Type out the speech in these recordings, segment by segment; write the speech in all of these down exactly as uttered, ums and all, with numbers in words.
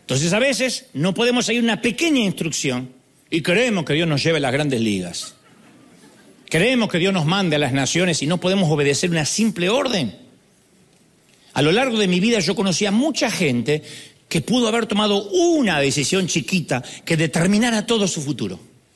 Entonces a veces no podemos seguir una pequeña instrucción y creemos que Dios nos lleve a las grandes ligas. Creemos que Dios nos mande a las naciones y no podemos obedecer una simple orden. A lo largo de mi vida yo conocí a mucha gente que pudo haber tomado una decisión chiquita que determinara todo su futuro.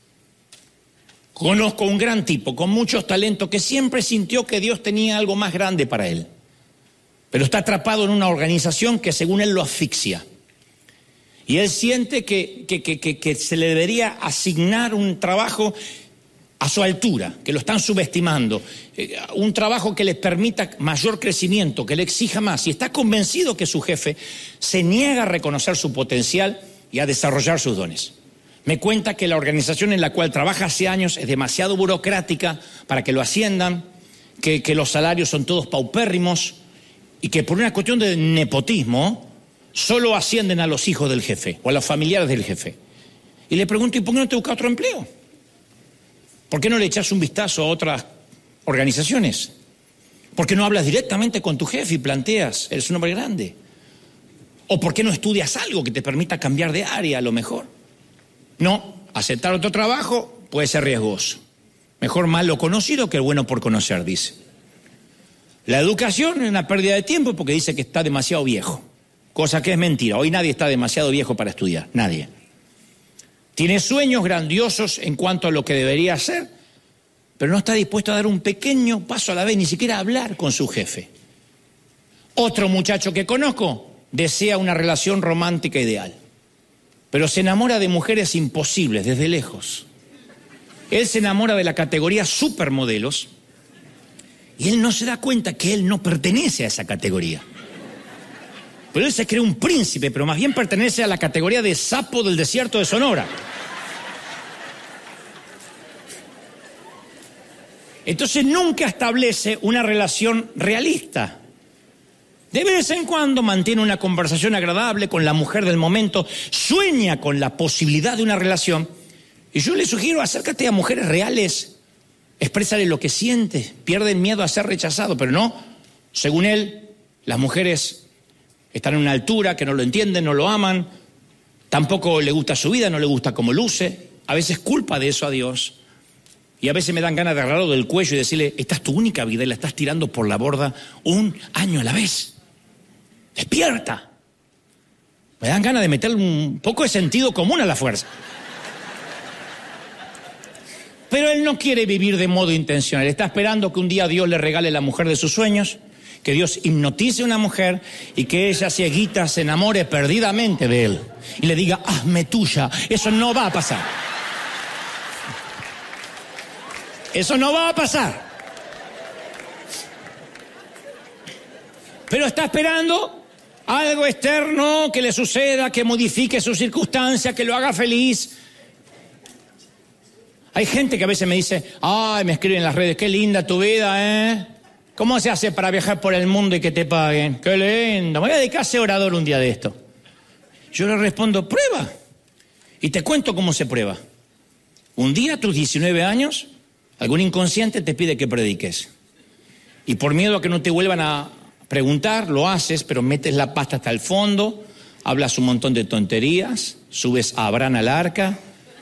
Conozco un gran tipo con muchos talentos que siempre sintió que Dios tenía algo más grande para él, pero está atrapado en una organización que según él lo asfixia. Y él siente que, que, que, que, que se le debería asignar un trabajo a su altura, que lo están subestimando, eh, un trabajo que le permita mayor crecimiento, que le exija más. Y está convencido que su jefe se niega a reconocer su potencial y a desarrollar sus dones. Me cuenta que la organización en la cual trabaja hace años es demasiado burocrática para que lo asciendan, que, que los salarios son todos paupérrimos y que por una cuestión de nepotismo solo ascienden a los hijos del jefe o a los familiares del jefe. Y le pregunto, ¿y por qué no te buscas otro empleo? ¿Por qué no le echas un vistazo a otras organizaciones? ¿Por qué no hablas directamente con tu jefe y planteas, eres un hombre grande? ¿O por qué no estudias algo que te permita cambiar de área a lo mejor? No, aceptar otro trabajo puede ser riesgoso. Mejor malo conocido que el bueno por conocer, dice. La educación es una pérdida de tiempo porque dice que está demasiado viejo, cosa que es mentira. Hoy nadie está demasiado viejo para estudiar, nadie. Tiene sueños grandiosos en cuanto a lo que debería hacer, pero no está dispuesto a dar un pequeño paso a la vez, ni siquiera a hablar con su jefe. Otro muchacho que conozco desea una relación romántica ideal, pero se enamora de mujeres imposibles desde lejos. Él se enamora de la categoría supermodelos y él no se da cuenta que él no pertenece a esa categoría. Pero él se cree un príncipe, pero más bien pertenece a la categoría de sapo del desierto de Sonora. Entonces nunca establece una relación realista. De vez en cuando mantiene una conversación agradable con la mujer del momento, sueña con la posibilidad de una relación. Y yo le sugiero, acércate a mujeres reales, exprésale lo que siente, pierden miedo a ser rechazado, pero no, según él, las mujeres están en una altura que no lo entienden, no lo aman, tampoco le gusta su vida, no le gusta cómo luce, a veces culpa de eso a Dios. Y a veces me dan ganas de agarrarlo del cuello y decirle, esta es tu única vida y la estás tirando por la borda un año a la vez. ¡Despierta! Me dan ganas de meterle un poco de sentido común a la fuerza. Pero él no quiere vivir de modo intencional, está esperando que un día Dios le regale la mujer de sus sueños, que Dios hipnotice a una mujer y que ella cieguita se enamore perdidamente de él y le diga, hazme tuya. Eso no va a pasar. Eso no va a pasar. Pero está esperando algo externo que le suceda, que modifique su circunstancia, que lo haga feliz. Hay gente que a veces me dice, ay, me escriben en las redes, qué linda tu vida, ¿eh? ¿Cómo se hace para viajar por el mundo y que te paguen? ¡Qué lindo! Me voy a dedicar a ser orador un día de esto. Yo le respondo, prueba. Y te cuento cómo se prueba. Un día, a tus diecinueve años, algún inconsciente te pide que prediques. Y por miedo a que no te vuelvan a preguntar, lo haces, pero metes la pasta hasta el fondo, hablas un montón de tonterías, subes a Abraham al arca,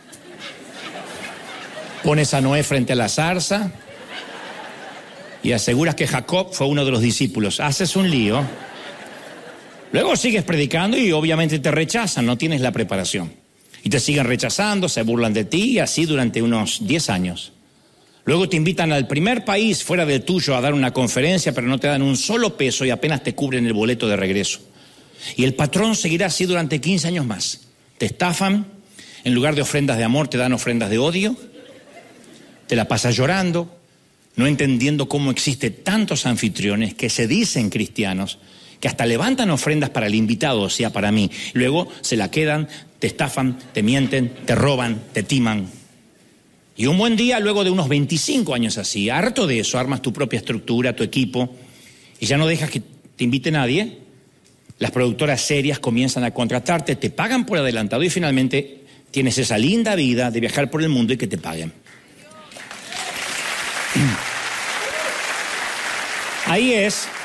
pones a Noé frente a la zarza y aseguras que Jacob fue uno de los discípulos. Haces un lío. Luego sigues predicando y obviamente te rechazan, no tienes la preparación. Y te siguen rechazando, se burlan de ti y así durante unos diez años. Luego te invitan al primer país fuera del tuyo a dar una conferencia, pero no te dan un solo peso y apenas te cubren el boleto de regreso. Y el patrón seguirá así durante quince años más. Te estafan, en lugar de ofrendas de amor te dan ofrendas de odio, te la pasas llorando, no entendiendo cómo existe tantos anfitriones que se dicen cristianos, que hasta levantan ofrendas para el invitado, o sea, para mí. Luego se la quedan, te estafan, te mienten, te roban, te timan. Y un buen día, luego de unos veinticinco años así, harto de eso, armas tu propia estructura, tu equipo, y ya no dejas que te invite nadie. Las productoras serias comienzan a contratarte, te pagan por adelantado y finalmente tienes esa linda vida de viajar por el mundo y que te paguen. Ahí es